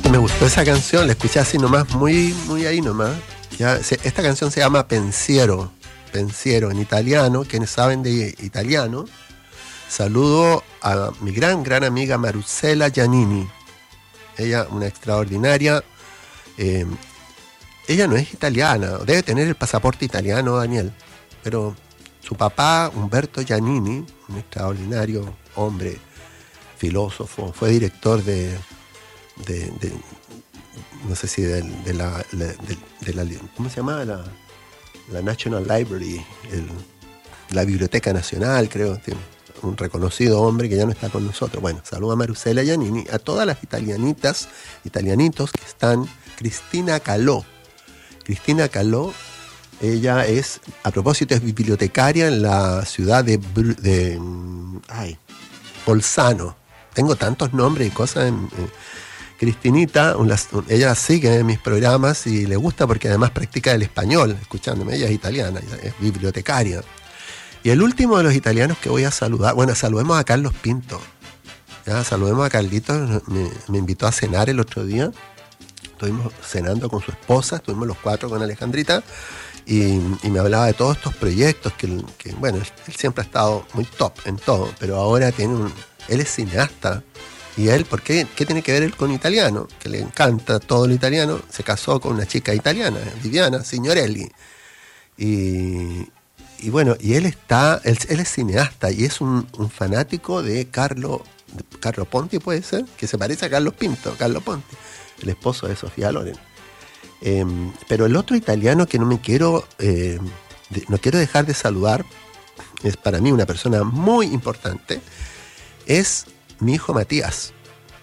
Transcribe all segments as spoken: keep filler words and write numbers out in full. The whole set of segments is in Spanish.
que me gustó esa canción, la escuché así nomás, muy, muy ahí nomás. Ya, se, esta canción se llama Pensiero, Pensiero en italiano. Quienes saben de italiano, saludo a mi gran, gran amiga Marusela Giannini. Ella, una extraordinaria. Eh, ella no es italiana, debe tener el pasaporte italiano, Daniel, pero su papá, Umberto Giannini, un extraordinario hombre, filósofo, fue director de, de, de no sé si de, de, la, de, de la, ¿cómo se llama? La, la National Library, el, la Biblioteca Nacional, creo, un reconocido hombre que ya no está con nosotros. Bueno, saludo a Marusela Giannini, a todas las italianitas, italianitos que están. Cristina Calò. Cristina Calò, ella es, a propósito, es bibliotecaria en la ciudad de, de ay, Bolzano. Tengo tantos nombres y cosas. En, en, Cristinita, una, ella sigue en mis programas y le gusta porque además practica el español, escuchándome. Ella es italiana, es bibliotecaria. Y el último de los italianos que voy a saludar, bueno, saludemos a Carlos Pinto. Ya, saludemos a Carlitos, me, me invitó a cenar el otro día. Estuvimos cenando con su esposa, estuvimos los cuatro con Alejandrita y, y me hablaba de todos estos proyectos que, que bueno, él, él siempre ha estado muy top en todo, pero ahora tiene un, él es cineasta. Y él, ¿por qué? ¿Qué tiene que ver él con italiano? Que le encanta todo lo italiano. Se casó con una chica italiana, Viviana Signorelli. Y, y bueno, y él está, él, él es cineasta y es un, un fanático de Carlo, de Carlo Ponti, puede ser, que se parece a Carlos Pinto, Carlo Ponti, el esposo de Sofía Loren. Eh, pero el otro italiano que no me quiero, eh, de, no quiero dejar de saludar, es para mí una persona muy importante, es mi hijo Matías.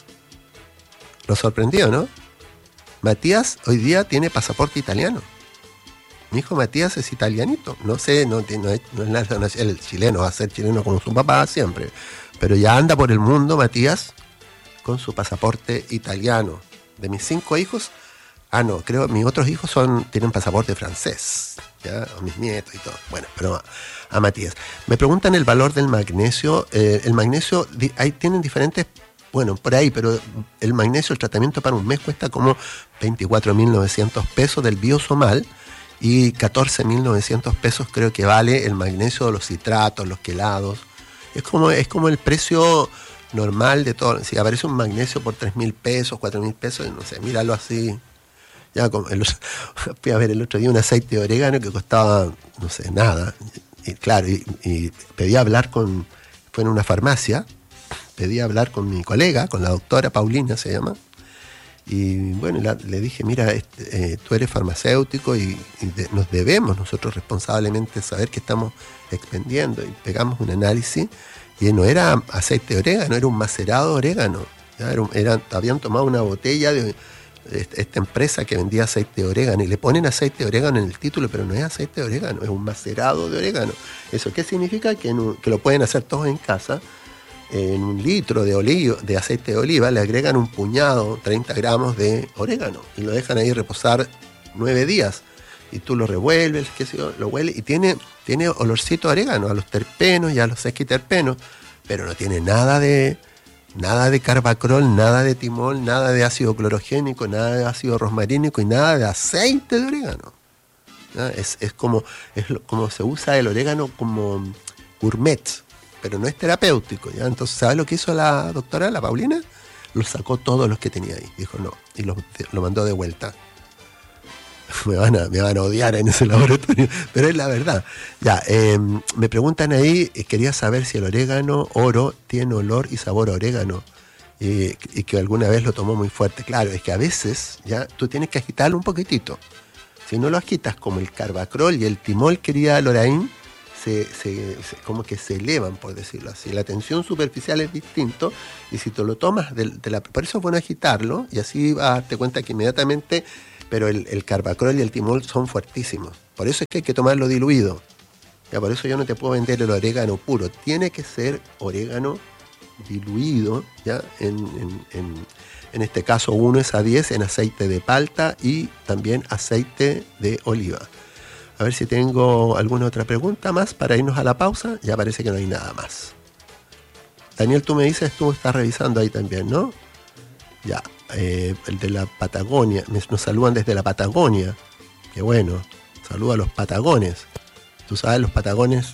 Lo sorprendió, ¿no? Matías hoy día tiene pasaporte italiano. Mi hijo Matías es italianito. No sé, no, no, es, no es no, el chileno, va a ser chileno como su papá siempre. Pero ya anda por el mundo Matías con su pasaporte italiano. De mis cinco hijos, ah no, creo que mis otros hijos son, tienen pasaporte francés, ya, o mis nietos y todo. Bueno, pero a, a Matías. Me preguntan el valor del magnesio. Eh, el magnesio, ahí tienen diferentes, bueno, por ahí, pero el magnesio, el tratamiento para un mes cuesta como veinticuatro mil novecientos pesos del Biosomal y catorce mil novecientos pesos creo que vale el magnesio de los citratos, los quelados. Es como, es como el precio normal de todo. Si aparece un magnesio por tres mil pesos, cuatro mil pesos, no sé, míralo así. Ya como el, fui a ver el otro día un aceite de orégano que costaba, no sé, nada. Y claro, y, y pedí hablar con, fue en una farmacia, pedí hablar con mi colega, con la doctora Paulina se llama, y bueno, la, le dije, mira, este, eh, tú eres farmacéutico y, y de, nos debemos nosotros responsablemente saber qué estamos expendiendo, y pegamos un análisis, y no era aceite de orégano, era un macerado de orégano. ¿Ya? Era, era, habían tomado una botella de esta empresa que vendía aceite de orégano y le ponen aceite de orégano en el título, pero no es aceite de orégano, es un macerado de orégano. ¿Eso qué significa? Que, en un, que lo pueden hacer todos en casa. En un litro de, olivo, de aceite de oliva le agregan un puñado, treinta gramos de orégano y lo dejan ahí reposar nueve días. Y tú lo revuelves, qué sé yo, lo hueles y tiene, tiene olorcito de orégano, a los terpenos y a los sesquiterpenos, pero no tiene nada de nada de carbacrol, nada de timol, nada de ácido clorogénico, nada de ácido rosmarínico y nada de aceite de orégano. ¿Ya? Es, es, como, es como se usa el orégano como gourmet, pero no es terapéutico. ¿Ya? Entonces, ¿sabes lo que hizo la doctora, la Paulina? Lo sacó todos los que tenía ahí, dijo no, y lo, lo mandó de vuelta. Me van, a, me van a odiar en ese laboratorio, pero es la verdad. Ya, eh, me preguntan ahí, eh, quería saber si el orégano oro tiene olor y sabor a orégano, eh, y que alguna vez lo tomó muy fuerte. Claro, es que a veces ya tú tienes que agitarlo un poquitito. Si no lo agitas como el carbacrol y el timol, querida Loraín, se, se, se, como que se elevan, por decirlo así. La tensión superficial es distinto, y si tú lo tomas, de, de la, por eso es bueno agitarlo, y así vas a darte cuenta que inmediatamente... Pero el, el carbacrol y el timol son fuertísimos. Por eso es que hay que tomarlo diluido. Ya, por eso yo no te puedo vender el orégano puro. Tiene que ser orégano diluido, ¿ya? En, en, en, en este caso uno es a diez en aceite de palta y también aceite de oliva. A ver si tengo alguna otra pregunta más para irnos a la pausa. Ya parece que no hay nada más. Daniel, tú me dices, tú estás revisando ahí también, ¿no? Ya. eh, el de la Patagonia, nos saludan desde la Patagonia, que bueno, saluda a los patagones. Tú sabes, los patagones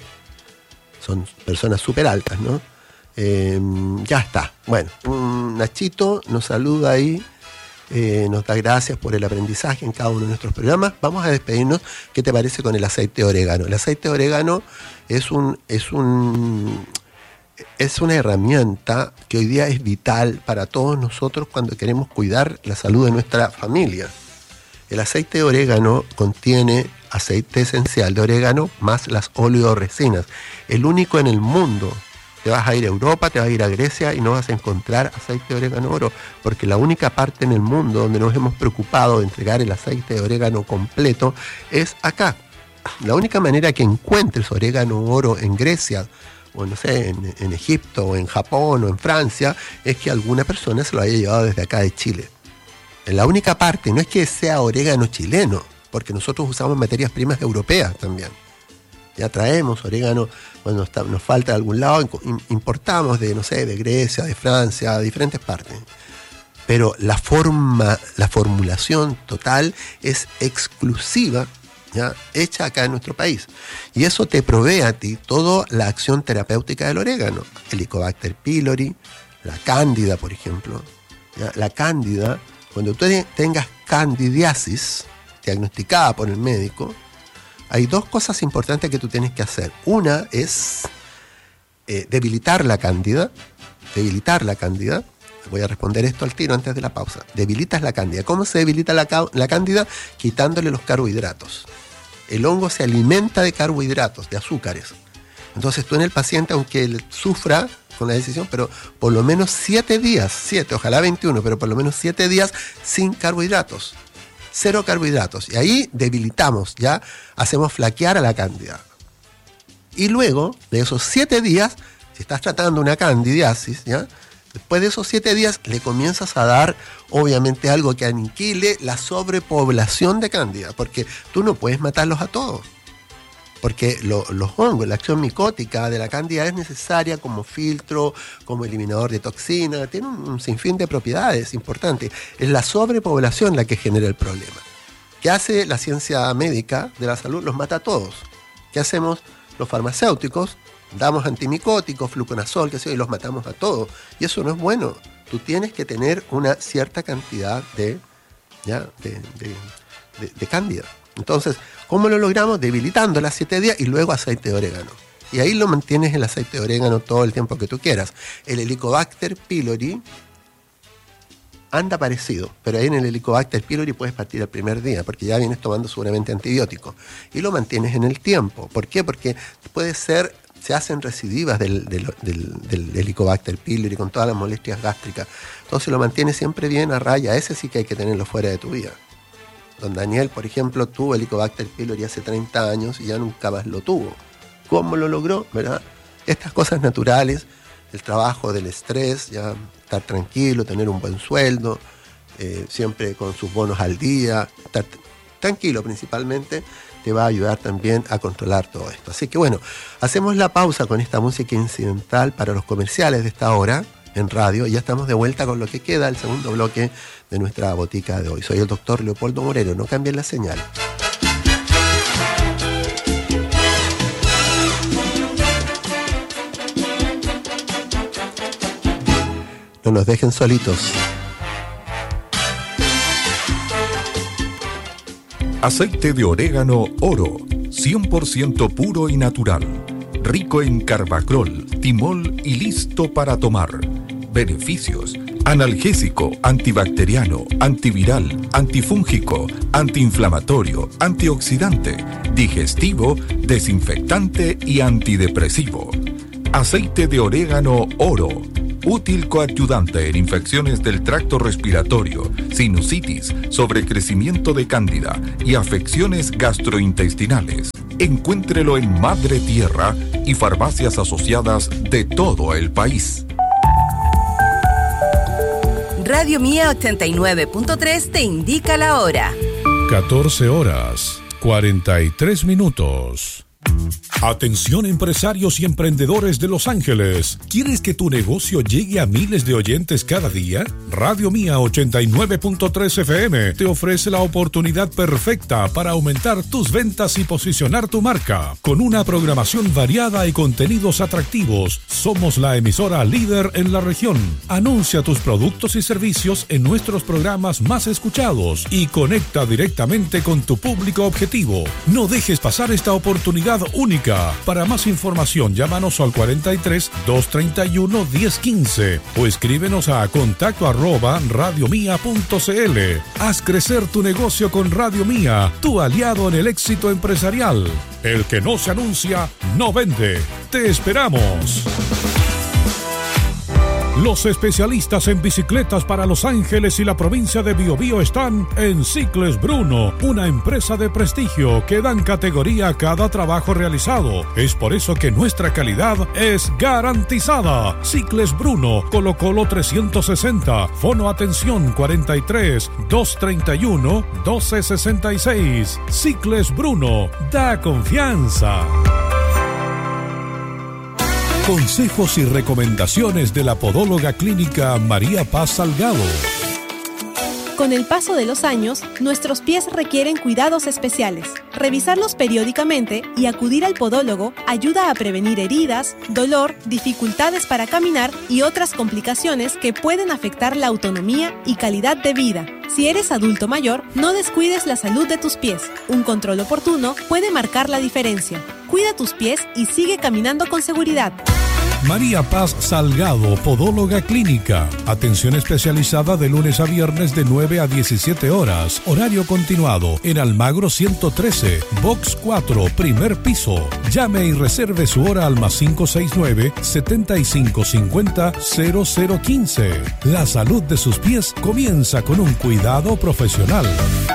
son personas súper altas, ¿no? Eh, ya está. Bueno, um, Nachito nos saluda ahí, eh, nos da gracias por el aprendizaje en cada uno de nuestros programas. Vamos a despedirnos. ¿Qué te parece con el aceite de orégano? El aceite de orégano es un, es un, es una herramienta que hoy día es vital para todos nosotros cuando queremos cuidar la salud de nuestra familia. El aceite de orégano contiene aceite esencial de orégano más las oleoresinas. El único en el mundo. Te vas a ir a Europa, te vas a ir a Grecia y no vas a encontrar aceite de orégano oro, porque la única parte en el mundo donde nos hemos preocupado de entregar el aceite de orégano completo es acá. La única manera que encuentres orégano oro en Grecia, o no sé, en, en Egipto, o en Japón, o en Francia, es que alguna persona se lo haya llevado desde acá de Chile. La única parte, no es que sea orégano chileno, porque nosotros usamos materias primas europeas también. Ya traemos orégano, cuando está, nos falta de algún lado, importamos de, no sé, de Grecia, de Francia, de diferentes partes. Pero la forma, la formulación total es exclusiva, ¿ya?, hecha acá en nuestro país. Y eso te provee a ti toda la acción terapéutica del orégano. Helicobacter pylori, la cándida, por ejemplo. ¿Ya? La cándida, cuando tú tengas candidiasis diagnosticada por el médico, hay dos cosas importantes que tú tienes que hacer. Una es eh, debilitar la cándida. Debilitar la cándida. Voy a responder esto al tiro antes de la pausa. Debilitas la cándida. ¿Cómo se debilita la, la cándida? Quitándole los carbohidratos. El hongo se alimenta de carbohidratos, de azúcares. Entonces tú en el paciente, aunque él sufra con la decisión, pero por lo menos siete días, siete, ojalá veintiuno, pero por lo menos siete días sin carbohidratos. Cero carbohidratos. Y ahí debilitamos, ya hacemos flaquear a la cándida. Y luego de esos siete días, si estás tratando una candidiasis, ya, después de esos siete días le comienzas a dar, obviamente, algo que aniquile la sobrepoblación de cándida, porque tú no puedes matarlos a todos. Porque lo, los hongos, la acción micótica de la cándida es necesaria como filtro, como eliminador de toxina, tiene un, un sinfín de propiedades importantes. Es la sobrepoblación la que genera el problema. ¿Qué hace la ciencia médica de la salud? Los mata a todos. ¿Qué hacemos los farmacéuticos? Damos antimicóticos, fluconazol, qué sé yo, y los matamos a todos. Y eso no es bueno. Tú tienes que tener una cierta cantidad de, ¿ya? de, de, de, de cándida. Entonces, ¿cómo lo logramos? Debilitándola siete días y luego aceite de orégano. Y ahí lo mantienes el aceite de orégano todo el tiempo que tú quieras. El Helicobacter pylori anda parecido, pero ahí en el Helicobacter pylori puedes partir el primer día, porque ya vienes tomando seguramente antibiótico. Y lo mantienes en el tiempo. ¿Por qué? Porque puede ser, se hacen recidivas del, del, del, del Helicobacter pylori con todas las molestias gástricas. Entonces lo mantienes siempre bien a raya. Ese sí que hay que tenerlo fuera de tu vida. Don Daniel, por ejemplo, tuvo Helicobacter pylori hace treinta años y ya nunca más lo tuvo. ¿Cómo lo logró? ¿Verdad? Estas cosas naturales, el trabajo del estrés, ya estar tranquilo, tener un buen sueldo, eh, siempre con sus bonos al día, estar t- tranquilo principalmente, te va a ayudar también a controlar todo esto. Así que bueno, hacemos la pausa con esta música incidental para los comerciales de esta hora en radio y ya estamos de vuelta con lo que queda, el segundo bloque de nuestra botica de hoy. Soy el doctor Leopoldo Moreno, no cambien la señal. No nos dejen solitos. Aceite de orégano oro, cien por ciento puro y natural. Rico en carbacrol, timol y listo para tomar. Beneficios: analgésico, antibacteriano, antiviral, antifúngico, antiinflamatorio, antioxidante, digestivo, desinfectante y antidepresivo. Aceite de orégano oro, útil coadyuvante en infecciones del tracto respiratorio, sinusitis, sobrecrecimiento de cándida y afecciones gastrointestinales. Encuéntrelo en Madre Tierra y farmacias asociadas de todo el país. Radio Mía ochenta y nueve punto tres te indica la hora. catorce horas, cuarenta y tres minutos. Atención empresarios y emprendedores de Los Ángeles. ¿Quieres que tu negocio llegue a miles de oyentes cada día? Radio Mía ochenta y nueve punto tres F M te ofrece la oportunidad perfecta para aumentar tus ventas y posicionar tu marca. Con una programación variada y contenidos atractivos, somos la emisora líder en la región. Anuncia tus productos y servicios en nuestros programas más escuchados y conecta directamente con tu público objetivo. No dejes pasar esta oportunidad única. Para más información, llámanos al cuarenta y tres, doscientos treinta y uno, diez quince o escríbenos a contacto arroba radiomía punto cl. Haz crecer tu negocio con Radio Mía, tu aliado en el éxito empresarial. El que no se anuncia, no vende. ¡Te esperamos! Los especialistas en bicicletas para Los Ángeles y la provincia de Biobío están en Cicles Bruno, una empresa de prestigio que dan categoría a cada trabajo realizado. Es por eso que nuestra calidad es garantizada. Cicles Bruno, Colo Colo trescientos sesenta, Fono Atención cuarenta y tres, doscientos treinta y uno, doce sesenta y seis. Cicles Bruno, da confianza. Consejos y recomendaciones de la podóloga clínica María Paz Salgado. Con el paso de los años, nuestros pies requieren cuidados especiales. Revisarlos periódicamente y acudir al podólogo ayuda a prevenir heridas, dolor, dificultades para caminar y otras complicaciones que pueden afectar la autonomía y calidad de vida. Si eres adulto mayor, no descuides la salud de tus pies. Un control oportuno puede marcar la diferencia. Cuida tus pies y sigue caminando con seguridad. María Paz Salgado, podóloga clínica. Atención especializada de lunes a viernes de nueve a diecisiete horas. Horario continuado en Almagro ciento trece, Box cuatro, primer piso. Llame y reserve su hora al más cinco seis nueve, setenta y cinco cincuenta, cero cero quince. La salud de sus pies comienza con un cuidado profesional.